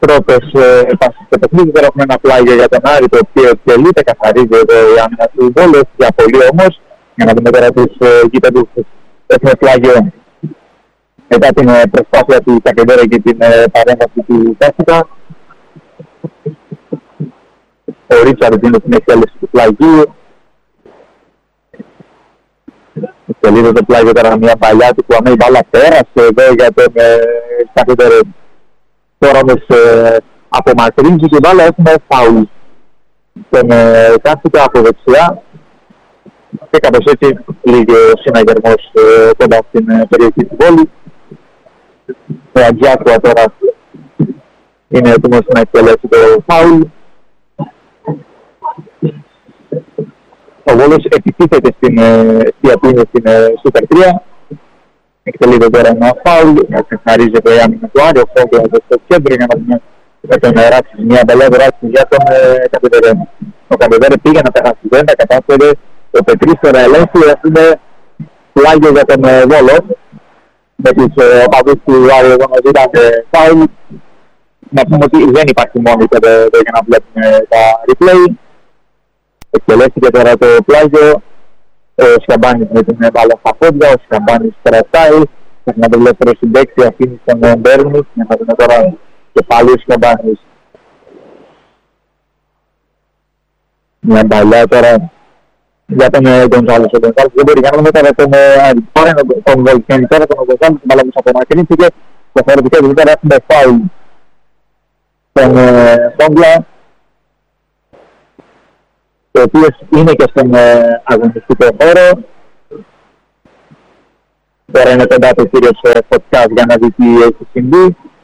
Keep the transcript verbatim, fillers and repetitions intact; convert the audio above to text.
πρώτες επάσεις στο παιχνίδι. Τώρα έχουμε ένα πλάγιο για τον Άρη, το οποίο τελείται, καθαρίζει εδώ η άμυνα του Βόλου, για πολύ όμως, για να δούμε τώρα τους γήπεδους. Έχουμε πλάγιο μετά την προσπάθεια του Κακεντέρα και την παρέμβαση του Κάσικα. Ο Ρίτσαρντ είναι στην εκτέλεση του πλαγίου. Τελείται το πλάγιο τώρα μια παλιά του που αμέσως μπάλα πέρασε εδώ για τον Κακεντέρα. Τώρα όμως ε, απομακρύνει και μπάλα έχουμε φάουλ. Τον ε, Κάσικα από δεξιά. Και κάπως έτσι λίγη ο συναγερμός ε, κοντά στην ε, περιοχή του Βόλου. Ο Αντζιάκουα τώρα είναι έτοιμος να εκτελέσει το φάουλ. Ο Βόλος επιτίθεται στην αιστεία που είναι στην Σούπερ τρία. Εκτελείται τώρα ένα φάουλ, καθαρίζεται η άμυνα του Άρη, ο Φόγκος στο κέντρο για να δούμε με τον Ράτσι, μια παλιά δράση για τον Καπεδερέ. Ο Καπεδερέ πήγε να περάσει, δεν τα κατάφερε. Ο Πετρής τώρα ελέγχει, είναι πλάγιο για τον Βόλο. Με τους οπαδούς του Άρη εδώ να ζητάνε φάουλ. Να πούμε ότι δεν υπάρχει monitor εδώ για να βλέπουμε τα replay. Εκτελέστηκε τώρα το πλάγιο. Ο Σκαμπάνης με την μπάλα στα πόδια, ο Σκαμπάνης κρατάει. Να το ελεύθερο συμπαίξη αφήνει στον Μπέρνους. Να δούμε τώρα και πάλι ο Σκαμπάνης. Μια μπαλιά τώρα για τον Γκονζάλης. Ο Γκονζάλης δεν μπορεί να δούμε τώρα τον Άρη. Τον Βολκένη τώρα, τον Γκονζάλης, την μπάλα που απομακρύνθηκε. Και θεωρητικά εδώ τώρα έχουμε φάουλ τον Φόγκλα, ο οποίος είναι και στον ε, αγωνιστικό χώρο. Τώρα είναι κοντά το κύριος ε, Φωτκάς για να δει τι έχει συμβεί.